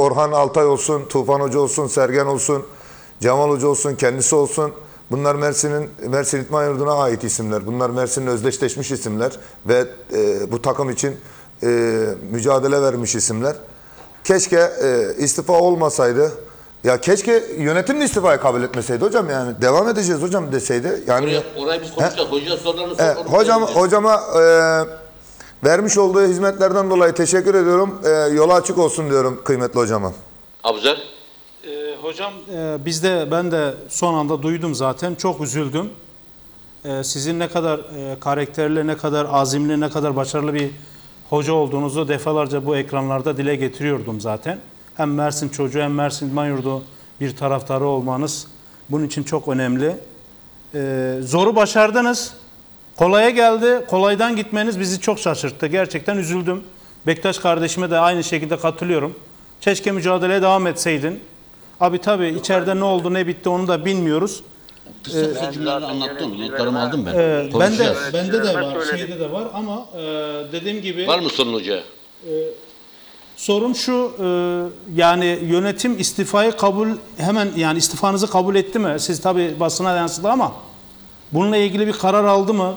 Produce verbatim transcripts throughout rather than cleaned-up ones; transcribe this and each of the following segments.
Orhan Altay olsun, Tufan Hoca olsun, Sergen olsun, Cemal Hoca olsun, kendisi olsun. Bunlar Mersin'in Mersin İdman Yurdu'na ait isimler. Bunlar Mersin'le özdeşleşmiş isimler ve e, bu takım için e, mücadele vermiş isimler. Keşke e, istifa olmasaydı. Ya keşke yönetim de istifayı kabul etmeseydi hocam, yani devam edeceğiz hocam deseydi. Yani orayı, orayı biz konuşacağız. Hocaya sorularını e, hocam hocama e, vermiş olduğu hizmetlerden dolayı teşekkür ediyorum. E, yolu açık olsun diyorum kıymetli hocama. Abuzer. Ee, hocam e, biz de ben de son anda duydum zaten, çok üzüldüm. E, sizin ne kadar e, karakterli, ne kadar azimli, ne kadar başarılı bir hoca olduğunuzu defalarca bu ekranlarda dile getiriyordum zaten. Hem Mersin çocuğu hem Mersin İdman Yurdu bir taraftarı olmanız bunun için çok önemli. E, zoru başardınız. Kolaya geldi. Kolaydan gitmeniz bizi çok şaşırttı. Gerçekten üzüldüm. Bektaş kardeşime de aynı şekilde katılıyorum. Keşke mücadeleye devam etseydin. Abi tabii içeride ne oldu ne bitti onu da bilmiyoruz. Kısa kısa cümleleri anlattım. Notlarımı aldım ben. Ee, ben de, Konuşacağız. bende de var, şeyde de var ama e, dediğim gibi... Var mı sorun hocaya? E, sorum şu, e, yani yönetim istifayı kabul, hemen yani istifanızı kabul etti mi? Siz tabii basına yansıdı ama bununla ilgili bir karar aldı mı?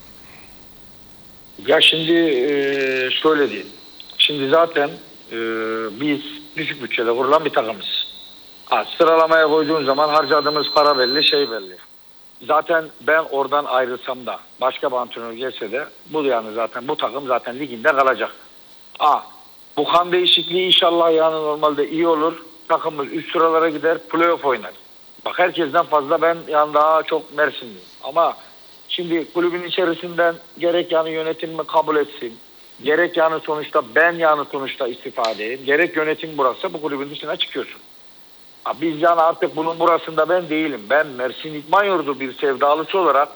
Ya şimdi e, şöyle diyeyim. Şimdi zaten e, biz düşük bütçede kurulan bir takımız. Ha, sıralamaya koyduğun zaman harcadığımız para belli, şey belli. Zaten ben oradan ayrılsam da başka bir antrenör gelse de bu yani zaten bu takım zaten liginde kalacak. Ha, bu kan değişikliği inşallah yani normalde iyi olur. Takımımız üst sıralara gider, playoff oynar. Bak herkesten fazla ben yani daha çok Mersinliyim. Ama şimdi kulübün içerisinden gerek yani yönetimimi kabul etsin, gerek yani sonuçta ben yani sonuçta istifa edeyim, gerek yönetim burası bu kulübün dışına çıkıyorsun. Biz yani artık bunun burasında ben değilim. Ben Mersin İdman Yurdu bir sevdalısı olarak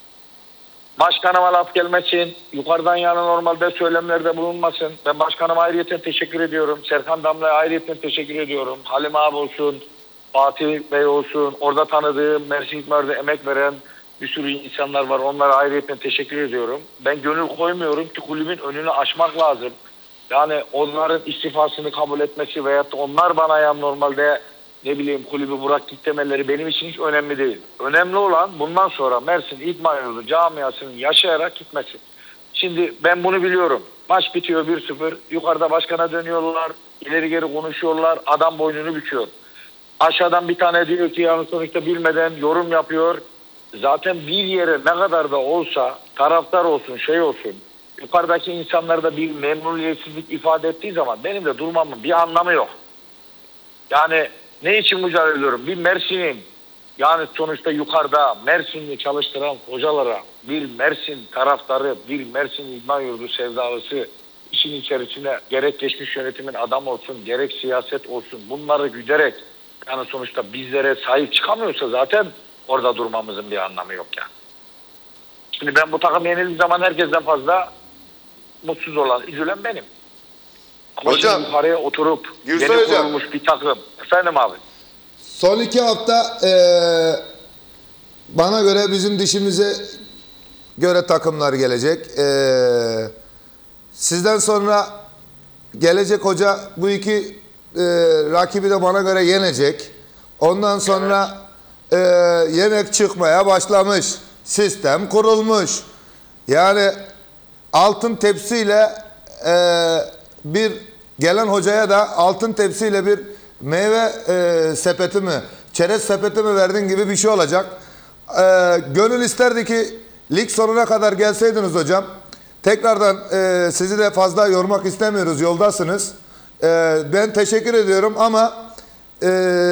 başkanıma laf gelmesin, yukarıdan yani normalde söylemlerde bulunmasın. Ben başkanıma ayrıyeten teşekkür ediyorum. Serkan Damla'ya ayrıyeten teşekkür ediyorum. Halim abi olsun, Fatih Bey olsun, orada tanıdığım Mersin İdman Yurdu'da emek veren bir sürü insanlar var. Onlara ayrıyeten teşekkür ediyorum. Ben gönül koymuyorum ki kulübün önünü açmak lazım. Yani onların istifasını kabul etmesi veyahut da onlar bana yani normalde ne bileyim kulübü bırak git demeleri benim için hiç önemli değil. Önemli olan bundan sonra Mersin İdman Yurdu camiasının yaşayarak gitmesi. Şimdi ben bunu biliyorum. Maç bitiyor bir sıfır. Yukarıda başkana dönüyorlar. İleri geri konuşuyorlar. Adam boynunu büküyor. Aşağıdan bir tane diyor ki yani sonuçta bilmeden yorum yapıyor. Zaten bir yere ne kadar da olsa taraftar olsun şey olsun. Yukarıdaki insanlar da bir memnuniyetsizlik ifade ettiği zaman benim de durmamın bir anlamı yok. Yani ne için mücadele ediyorum? Bir Mersin'in yani sonuçta yukarıda Mersin'i çalıştıran hocalara bir Mersin taraftarı, bir Mersin İdman Yurdu sevdalısı işin içerisine gerek geçmiş yönetimin adam olsun, gerek siyaset olsun bunları güderek yani sonuçta bizlere sahip çıkamıyorsa zaten orada durmamızın bir anlamı yok yani. Şimdi ben bu takım yenildiği zaman herkesten fazla mutsuz olan, üzülen benim. Ama Hocam, yukarıya oturup Gürsel yeni hocam, kurulmuş bir takım. Efendim abi. son iki hafta e, bana göre bizim dişimize göre takımlar gelecek. E, sizden sonra gelecek hoca bu iki e, rakibi de bana göre yenecek. Ondan sonra e, yemek çıkmaya başlamış. Sistem kurulmuş. Yani altın tepsiyle e, bir gelen hocaya da altın tepsiyle bir meyve e, sepeti mi, çerez sepeti mi verdin gibi bir şey olacak. E, gönül isterdi ki lig sonuna kadar gelseydiniz hocam. Tekrardan e, sizi de fazla yormak istemiyoruz, yoldasınız. E, ben teşekkür ediyorum ama e,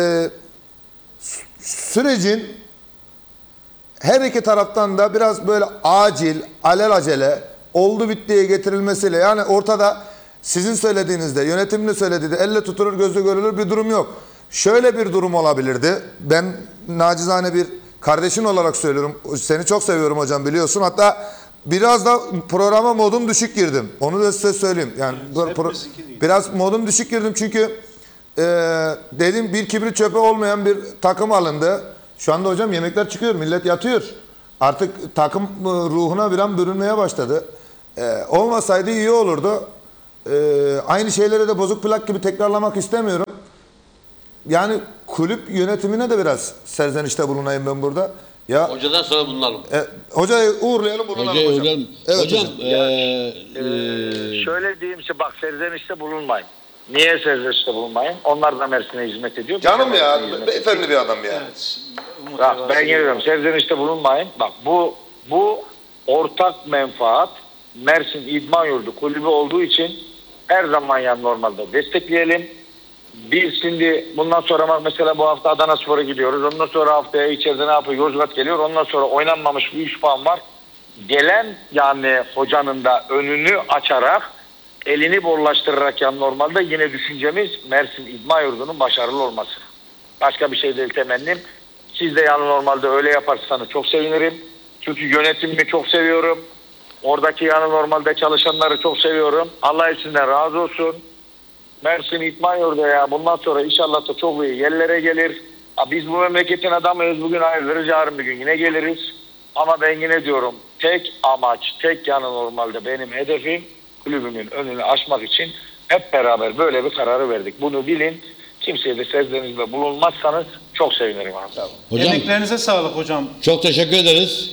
sürecin her iki taraftan da biraz böyle acil, alelacele, oldu bittiye getirilmesiyle yani ortada sizin söylediğinizde, yönetimin söylediği de elle tutulur, gözle görülür bir durum yok. Şöyle bir durum olabilirdi. Ben nacizane bir kardeşin olarak söylüyorum. Seni çok seviyorum hocam biliyorsun. Hatta biraz da programa modum düşük girdim. Onu da size söyleyeyim. Yani pro, biraz modum düşük girdim çünkü e, dedim bir kibrit çöpe olmayan bir takım alındı. Şu anda hocam yemekler çıkıyor, millet yatıyor. Artık takım ruhuna bir an bürünmeye başladı. Ee, olmasaydı iyi olurdu. Ee, aynı şeyleri de bozuk plak gibi tekrarlamak istemiyorum. yani kulüp yönetimine de biraz serzenişte bulunayım ben burada. Ya Hocadan sonra bunlar. e, hocayı uğurlayalım bulunalım Hocayı hocam. öğrenelim. Evet hocam, hocam. eee, Ee, eee, şöyle diyeyim size, bak, serzenişte bulunmayın. Niye serzenişte bulunmayın? Onlar da Mersin'e hizmet ediyor. Canım Biz de ya, Mersin'e hizmet beyefendi bir adam ya. Evet. Umut Bak, Yavaş- ben geliyorum. Serzenişte bulunmayın. Bak, bu bu ortak menfaat Mersin İdman Yurdu kulübü olduğu için her zaman yani normalde destekleyelim. Biz şimdi bundan sonra bak mesela bu hafta Adana Spor'a gidiyoruz. Ondan sonra haftaya içeride ne yapıyor? Yozgat geliyor. Ondan sonra oynanmamış bir üç puan var. Gelen yani hocanın da önünü açarak, elini bollaştırarak yani normalde yine düşüncemiz Mersin İdman Yurdu'nun başarılı olması. Başka bir şey değil temennim. Siz de yani normalde öyle yaparsanız çok sevinirim. Çünkü yönetimimi çok seviyorum. Oradaki yani normalde çalışanları çok seviyorum. Allah içinden razı olsun. Mersin İdman Yurdu ya bundan sonra inşallah da çok iyi yerlere gelir. Ha, biz bu memleketin adamıyız. Bugün ayrılırız, yarın bir gün yine geliriz. Ama ben yine diyorum, tek amaç, tek yani normalde benim hedefim kulübümün önünü açmak için hep beraber böyle bir kararı verdik. Bunu bilin. Kimseye de sezlerinizde bulunmazsanız çok sevinirim abi. hocam Emeklerinize sağlık hocam. çok teşekkür ederiz.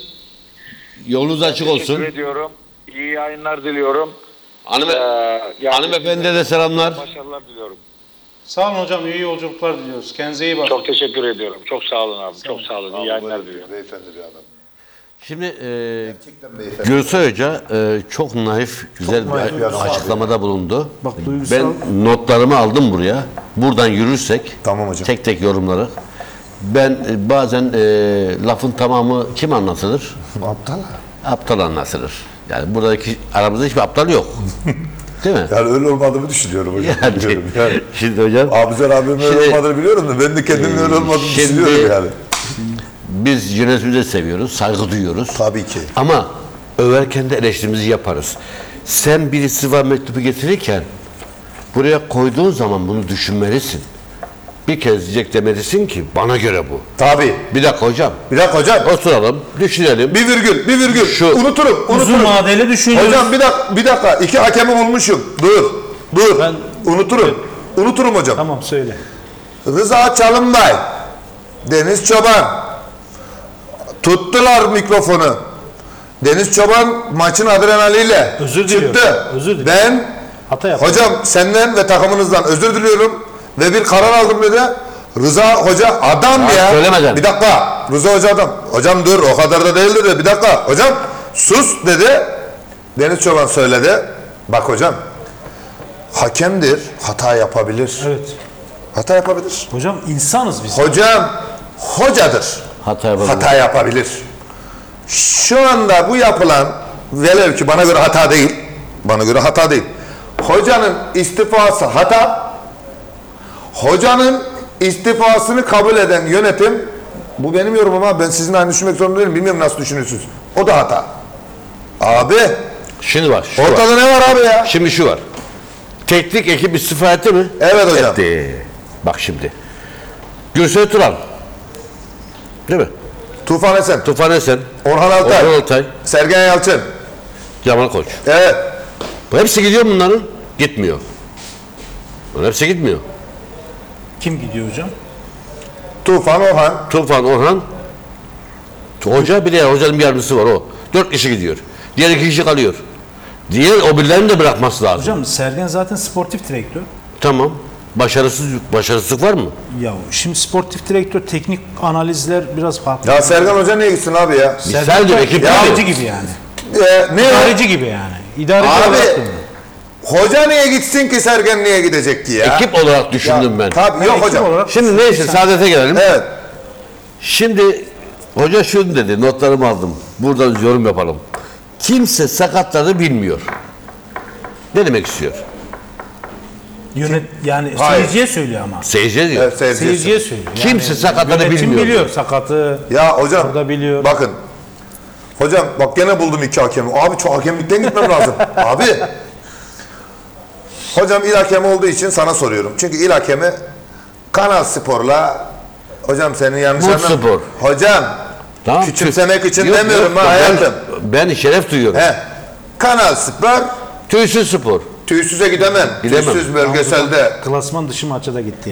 Yolunuz açık olsun. Teşekkür ediyorum. İyi yayınlar diliyorum. Hanıme, Ee, yani hanımefendiye de selamlar. başarılar diliyorum. Sağ olun hocam. İyi yolculuklar diliyoruz. Kendinize iyi bakın. Çok teşekkür ediyorum. Çok sağ olun abi. Çok sağ olun. İyi yayınlar diliyorum. Beyefendi bir adam. Şimdi e, Gerçekten beyefendi. Gürsel Hoca e, çok naif, güzel naif bir bir adam abi. açıklamada bulundu. Bak, duygusal. Ben notlarımı aldım buraya. Buradan yürürsek Tamam hocam. tek tek yorumları. Ben e, bazen e, lafın tamamı kim anlatılır? Aptal. Aptal anlatılır. Yani buradaki aramızda hiçbir aptal yok. Değil mi? Yani öyle olmadığımı düşünüyorum hocam. Yani, Biliyorum yani. şimdi hocam Abuzer abimin öyle Şimdi- olmadığını biliyorum da ben de kendimin öyle olmadığını Şimdi- düşünüyorum yani. biz yönetimi de seviyoruz, saygı duyuyoruz. Tabii ki. Ama överken de eleştirimizi yaparız. Sen bir istifa mektubu getirirken buraya koyduğun zaman bunu düşünmelisin. Bir kez diyecek demelisin ki bana göre bu. Tabii. Bir dakika hocam. Bir dakika hocam. Oturalım, düşünelim. Bir virgül, bir virgül. Şu- unuturum, unuturum. Uzun vadeli düşünüyoruz. Hocam bir dakika, bir dakika. İki hakemi bulmuşum. Dur, dur. Ben- Unuturum. Unuturum hocam. Tamam söyle. Rıza Çalınbay, Deniz Çoban. Tuttular mikrofonu. Deniz Çoban maçın adrenaliyle Özür diliyorum. çıktı. Özür diliyorum. Ben Hata yaptım. hocam senden ve takımınızdan özür diliyorum ve bir karar aldım dedi. Rıza Hoca adam Ya ya. söylemeden. Bir dakika. Rıza Hoca adam. Hocam dur o kadar da değil dedi. Bir dakika. Hocam sus dedi. Deniz Çoban söyledi. Bak hocam. Hakemdir. Hata yapabilir. Evet. Hata yapabilir. Hocam insanız biz. Hocam hocadır. Hata yapalım. Hata yapabilir. Şu anda bu yapılan velev ki bana göre hata değil. Bana göre hata değil. Hocanın istifası hata. Hocanın istifasını kabul eden yönetim, bu benim yorumum ama ben sizin aynı düşünmek zorunda değilim. Bilmiyorum nasıl düşünüyorsunuz. O da hata. Abi Şimdi var, şu var. ortada ne var abi ya? Şimdi şu var. Teknik ekip istifa etti mi? Evet hocam. Etti. Bak şimdi. Gürsel Turan. Değil mi? Tufan Esen, Tufan Esen, Orhan Altay, Orhan Altay, Sergen Yalçın. Cemal Koç. Evet. Bu hepsi gidiyor mu bunların? Gitmiyor. Bunların hepsi gitmiyor. Kim gidiyor hocam? Tufan, Orhan. Tufan, Orhan, hoca bir de hocanın bir yardımcısı var o. Dört kişi gidiyor. Diğer iki kişi kalıyor. Diğer o birilerini de bırakması lazım. Hocam Sergen zaten sportif direktör. Tamam. Başarısız, başarısızlık var mı? Ya şimdi sportif direktör, teknik analizler biraz farklı. Ya Sergen Hoca niye gitsin abi ya? Misal diyor, ekip İdareci gidiyor. gibi yani. Ee, ne? İdareci gibi yani. İdareci Abi olarak da. hoca niye gitsin ki Sergen niye gidecek ki ya? Ekip olarak düşündüm ben. Tabii yok ekip hocam. olarak- Şimdi neyse saadete gelelim. Evet. Şimdi hoca şunu dedi, notlarımı aldım. Buradan yorum yapalım. Kimse sakatları bilmiyor. Ne demek istiyor? Yönet yani Hayır. seyirciye söylüyor ama. Seyirciye diyor. Evet, seyirci. Seyirciye söylüyor. Yani Kimse sakatları yönetim bilmiyor. biliyor sakatı. Ya hocam Orada biliyor. bakın. Hocam bak gene buldum iki hakemi. Abi çok hakemlikten gitmem lazım. Abi. Hocam il hakemi olduğu için sana soruyorum. Çünkü il hakemi Kanal Spor'la hocam senin yanlış Mut anlam- Spor. Hocam Tamam. küçümsemek için Yok, demiyorum yok, ha ben- hayatım. Ben şeref duyuyorum. He. Kanal Spor Tüysüz spor. tüysüze gidemem. Gidemem. Tüysüz bölgeselde Klasman dışı maça da gitti.